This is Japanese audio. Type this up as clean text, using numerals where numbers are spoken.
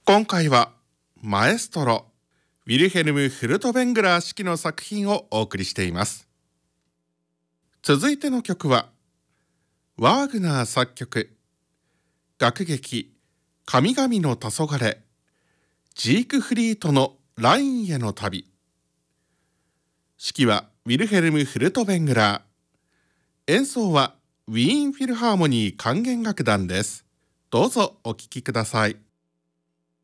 今回はマエストロウィルヘルム・フルトベングラー指揮の作品をお送りしています。続いての曲はワーグナー作曲楽劇神々の黄昏ジークフリートのラインへの旅。指揮はウィルヘルム・フルトベングラー、演奏はウィーンフィルハーモニー管弦楽団です。どうぞお聴きください。